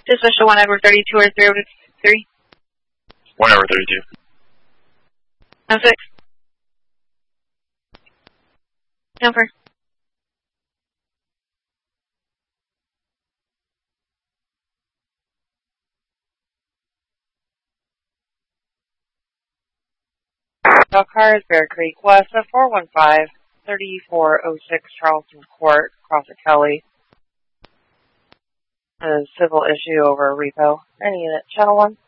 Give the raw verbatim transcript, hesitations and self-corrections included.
Dispatcher one Edward thirty-two or three over three. one Edward thirty-two. No six. Number. Dog car is Bear Creek West at four one five, thirty-four oh six Charleston Court, across at Kelly. A civil issue over a repo. Any unit, channel one.